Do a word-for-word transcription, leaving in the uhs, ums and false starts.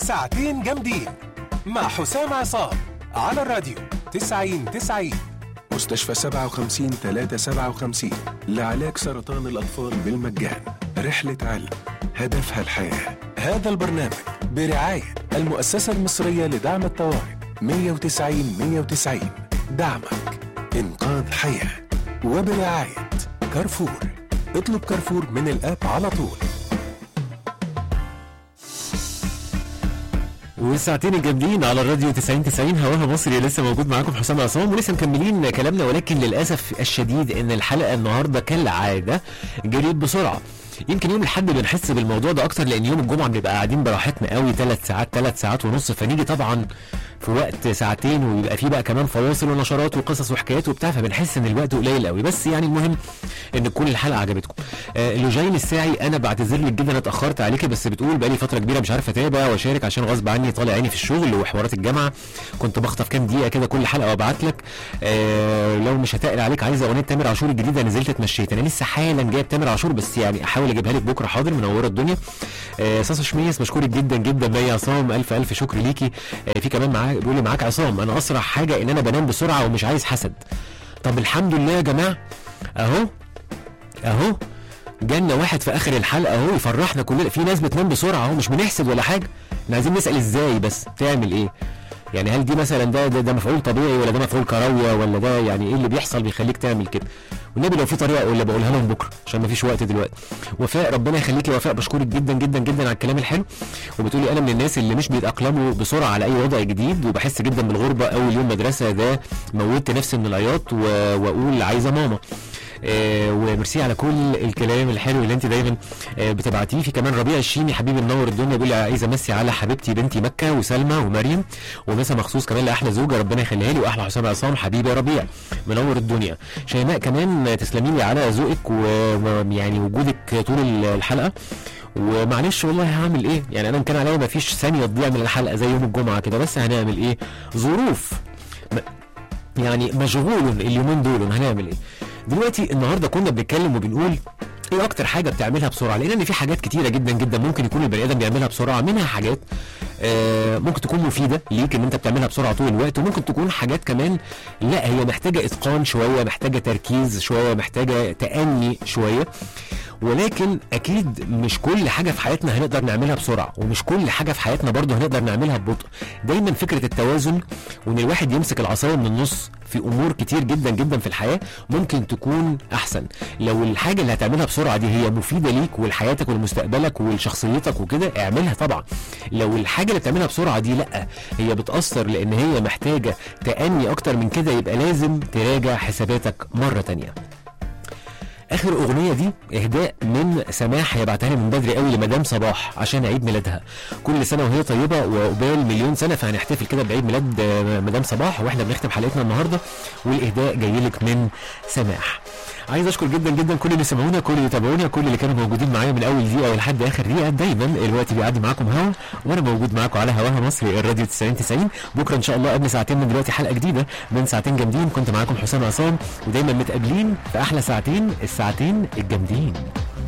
ساعتين جامدين مع حسام عصام على الراديو تسعين تسعين. مستشفى سبعة وخمسين ثلاثة سبعة وخمسين لعلاج سرطان الأطفال بالمجان. رحلة علم هدفها الحياة. هذا البرنامج برعاية المؤسسة المصرية لدعم الطوارئ مية وتسعين مية وتسعين. دعمك إنقاذ حياة. وبرعاية كارفور. اطلب كارفور من الآب على طول. والساعتين الجامدين على الراديو تسعين تسعين هواها مصري لسه موجود معاكم حسام عصام، ولسه مكملين كلامنا، ولكن للاسف الشديد ان الحلقه النهارده كالعاده جريت بسرعه. يمكن يوم الحد بنحس بالموضوع ده اكتر، لان يوم الجمعه بنبقى قاعدين براحتنا قوي ثلاث ساعات ثلاث ساعات ونص، فنيجي طبعا في وقت ساعتين ويبقى فيه بقى كمان فواصل ونشرات وقصص وحكايات وبتاع، فبنحس ان الوقت قليل قوي. بس يعني المهم ان تكون الحلقه عجبتكم. آه لوجين الساعي، انا بعتذر لك جدا اتاخرت عليكي، بس بتقول بقالي فتره كبيره مش عارف اتابع واشارك عشان غصب عني طالع عيني في الشغل وحوارات الجامعه، كنت بخطف كام دقيقه كده كل حلقه وابعت لك. آه لو مش هتقل عليك، عايزه اغنيه تامر عاشور الجديده، نزلت اتمشيت، انا لسه حالا جايب تامر عاشور، بس يعني احاول اجيبها لك بكره. حاضر، منوره الدنيا. آه صاصه شميس بشكرك جدا جدا بيا عصام، الف الف شكر ليكي. آه في كمان معاك بيقول لي معاك عصام، انا اسرع حاجه ان انا بنام بسرعه ومش عايز حسد. طب الحمد لله يا جماعه، اهو اهو جالنا واحد في اخر الحلقه اهو يفرحنا كلنا. في ناس بتنام بسرعه اهو، مش بنحسد ولا حاجه، احنا عايزين نسال ازاي بس تعمل ايه. يعني هل دي مثلا ده ده, ده مفعول طبيعي ولا ده مفعول كرويه ولا ده يعني ايه اللي بيحصل بيخليك تعمل كده؟ والنبي لو في طريقه ولا بقولها لهم بكره عشان ما فيش وقت دلوقتي. وفاء ربنا يخليكي وفاء، بشكرك جدا جدا جدا على الكلام الحلو. وبتقولي انا من الناس اللي مش بيتاقلموا بسرعه على اي وضع جديد، وبحس جدا بالغربه. اول يوم مدرسه ده موتت نفسي من العياط واقول عايزه ماما. آه وميرسي على كل الكلام الحلو اللي انت دايما آه بتبعتيه. في كمان ربيع الشيمي حبيبي منور الدنيا، بيقول عايزه امسي على حبيبتي بنتي مكه وسلمى ومريم، ومسا مخصوص كمان لاحلى زوجه ربنا يخليها لي، واحلى حسام عصام حبيبي يا ربيع منور الدنيا. شيماء كمان تسلمي لي على ذوقك ويعني وجودك طول الحلقه. ومعلش والله هعمل ايه يعني، انا كان عليا ما فيش ثانيه تضيع من الحلقه زي يوم الجمعه كده، بس هنعمل ايه، ظروف يعني مشغول اليومين دول، هنعمل ايه دلوقتي. النهارده كنا بنتكلم وبنقول ايه اكتر حاجه بتعملها بسرعه، لان في حاجات كتيره جدا جدا ممكن يكون البني ادم بيعملها بسرعه، منها حاجات آه ممكن تكون مفيده ليك ان انت بتعملها بسرعه طول الوقت، وممكن تكون حاجات كمان لا هي محتاجه اتقان شويه، محتاجه تركيز شويه، محتاجه تأني شويه. ولكن اكيد مش كل حاجه في حياتنا هنقدر نعملها بسرعه، ومش كل حاجه في حياتنا برضه هنقدر نعملها ببطء. دايما فكره التوازن، وان الواحد يمسك العصايه من النص في امور كتير جدا جدا في الحياه ممكن تكون احسن. لو الحاجه اللي هتعملها بسرعه دي هي مفيده ليك ولحياتك ولمستقبلك ولشخصيتك وكده، اعملها طبعا. لو الحاجه اللي بتعملها بسرعه دي لا هي بتاثر لان هي محتاجه تأني اكتر من كده، يبقى لازم تراجع حساباتك مره تانية. اخر اغنيه دي اهداء من سماح، هي بعتها لي من بدري قوي لمدام صباح عشان عيد ميلادها. كل سنه وهي طيبه وقبال مليون سنه، فهنحتفل كده بعيد ميلاد مدام صباح واحنا بنختم حلقتنا النهارده، والاهداء جاي لك من سماح. عايز اشكر جدا جدا كل اللي سمعونا، كل اللي تابعونا، كل اللي كانوا موجودين معايا من اول دقيقه لحد اخر دقيقه. دايما الوقت بيعدي معاكم هوا، وانا موجود معاكم على هواها مصري الراديو تسعين تسعين. بكره ان شاء الله قبل ساعتين من دلوقتي حلقه جديده من ساعتين جامدين. كنت معاكم حسام عصام، ودايما متقابلين في احلى ساعتين، الساعتين الجامدين.